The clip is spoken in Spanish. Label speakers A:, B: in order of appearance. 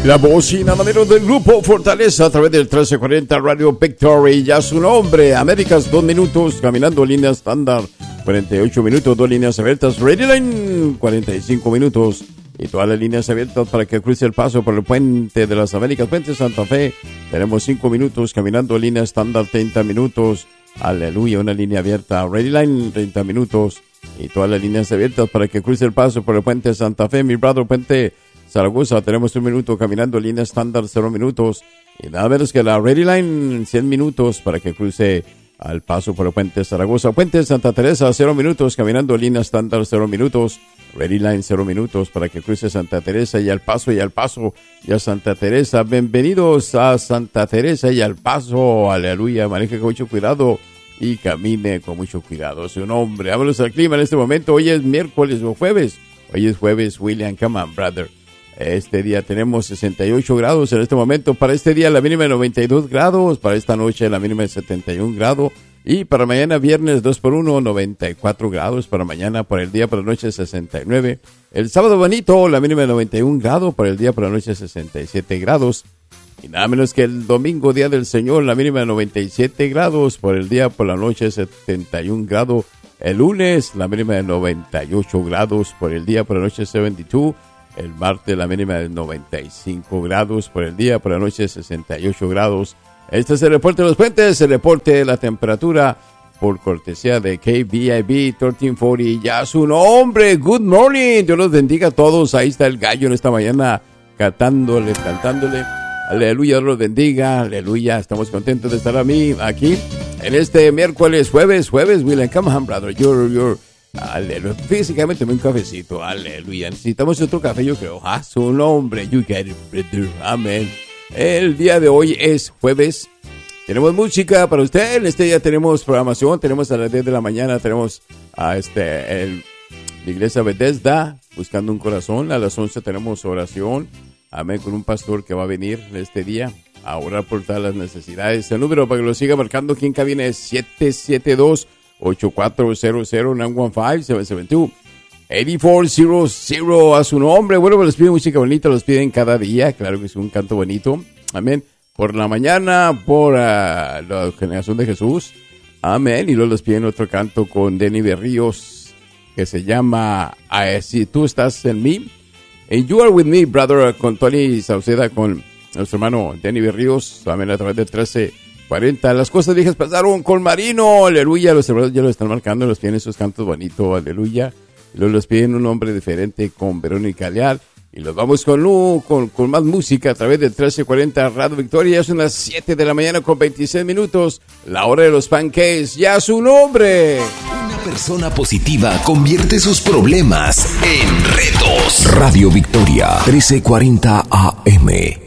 A: La bocina madero del grupo Fortaleza a través del 1340 Radio Victory. Ya su nombre, Américas, 2 minutos, caminando línea estándar, 48 minutos, 2 líneas abiertas, Ready Line, 45 minutos. Y todas las líneas abiertas para que cruce el paso por el puente de las Américas, puente Santa Fe. Tenemos 5 minutos, caminando línea estándar, 30 minutos. Aleluya, una línea abierta, Ready Line, 30 minutos. Y todas las líneas abiertas para que cruce el paso por el puente Santa Fe, mi brother, puente Zaragoza. Tenemos 1 minuto, caminando línea estándar, 0 minutos. Y nada menos que la Ready Line, 100 minutos para que cruce al paso por el puente Zaragoza. Puente Santa Teresa, 0 minutos, caminando línea estándar, 0 minutos. Ready Line, 0 minutos para que cruce Santa Teresa y al paso y a Santa Teresa. Bienvenidos a Santa Teresa y al paso. Aleluya, maneje con mucho cuidado y camine con mucho cuidado. Su nombre, vámonos al clima en este momento. Hoy es miércoles o jueves. Hoy es jueves, William, come on, brother. Este día tenemos 68 grados en este momento. Para este día la mínima de 92 grados. Para esta noche la mínima de 71 grados. Y para mañana viernes 2x1, 94 grados. Para mañana, por el día, por la noche 69. El sábado bonito, la mínima de 91 grados. Por el día, por la noche 67 grados. Y nada menos que el domingo, Día del Señor, la mínima de 97 grados. Por el día, por la noche 71 grados. El lunes, la mínima de 98 grados. Por el día, por la noche 72. El martes, la mínima de 95 grados. Por el día, por la noche 68 grados. Este es el reporte de los puentes, el reporte de la temperatura por cortesía de KBIB 1340. Ya su nombre, good morning. Dios los bendiga a todos. Ahí está el gallo en esta mañana cantándole. Aleluya, Dios los bendiga. Aleluya, estamos contentos de estar aquí en este miércoles, jueves, William, come on, brother. You're aleluya. Físicamente tomé un cafecito. Aleluya. Necesitamos otro café, yo creo. Su nombre, you get it, brother. Amén. El día de hoy es jueves. Tenemos música para usted. En este día tenemos programación. Tenemos a las 10 de la mañana. Tenemos a la iglesia Bethesda, buscando un corazón. A las 11 tenemos oración. Amén, con un pastor que va a venir en este día a orar por todas las necesidades. El número para que lo siga marcando aquí en cabina es 772-8400-915-772. 8400 a su nombre. Bueno, pues les piden música bonita, los piden cada día. Claro que es un canto bonito. Amén. Por la mañana, por la generación de Jesús. Amén. Y luego les piden otro canto con Denny Berríos que se llama Si tú estás en mí. And You Are With Me, brother, con Tony Sauceda, con nuestro hermano Denny Berríos. Amén, a través de 1340. Las cosas viejas pasaron con Marino. Aleluya. Los hermanos ya lo están marcando. Los piden esos cantos bonitos. Aleluya. Y luego les piden un nombre diferente con Verónica Leal. Y los vamos con más música a través de 1340 Radio Victoria. Ya son las 7 de la mañana con 26 minutos. La hora de los pancakes. Ya su nombre.
B: Una persona positiva convierte sus problemas en retos. Radio Victoria, 1340 AM.